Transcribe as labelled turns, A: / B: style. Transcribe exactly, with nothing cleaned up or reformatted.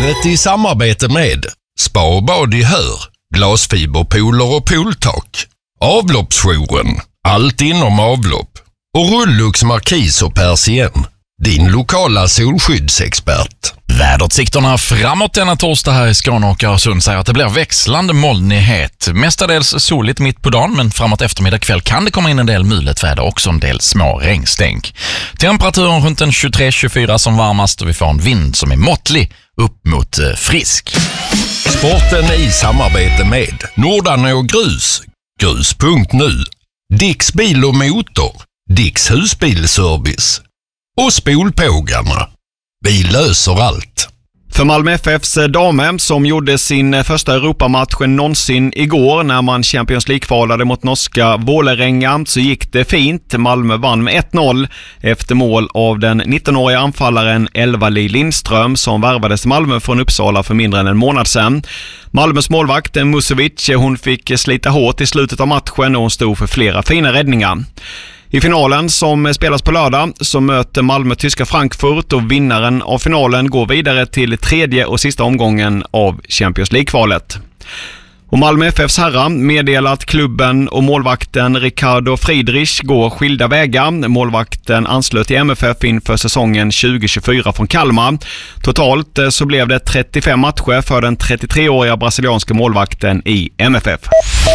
A: Vädret i samarbete med Spa och bad i Hör, glasfiberpooler och pooltak, avloppsjouren, allt inom avlopp och Rullux Markis och Persien, din lokala solskyddsexpert.
B: Väderutsikterna framåt denna torsdag här i Skåne och Öresund säger att det blir växlande molnighet. Mestadels soligt mitt på dagen, men framåt eftermiddag kväll kan det komma in en del mulet väder och också en del små regnstänk. Temperaturen runt en tjugotre till tjugofyra som varmast och vi får en vind som är måttlig upp mot eh, frisk.
A: Sporten i samarbete med Nordanå Grus, grus punkt nu, Dicks bil och motor, Dicks husbilservice och Spolpågarna. Vi löser allt.
C: För Malmö F F:s damer som gjorde sin första Europamatch någonsin igår när man Champions League-kvalade mot norska Vålerenga så gick det fint. Malmö vann med ett noll efter mål av den nittonåriga anfallaren Elvali Lindström som värvades till Malmö från Uppsala för mindre än en månad sedan. Malmös målvakt Musovic, hon fick slita hårt i slutet av matchen och hon stod för flera fina räddningar. I finalen som spelas på lördag så möter Malmö tyska Frankfurt och vinnaren av finalen går vidare till tredje och sista omgången av Champions League-kvalet. Och Malmö F F:s herrar meddelar att klubben och målvakten Ricardo Friedrich går skilda vägar. Målvakten anslöt till M F F inför säsongen tjugo tjugofyra från Kalmar. Totalt så blev det trettiofem matcher för den trettiotre-åriga brasilianska målvakten i M F F.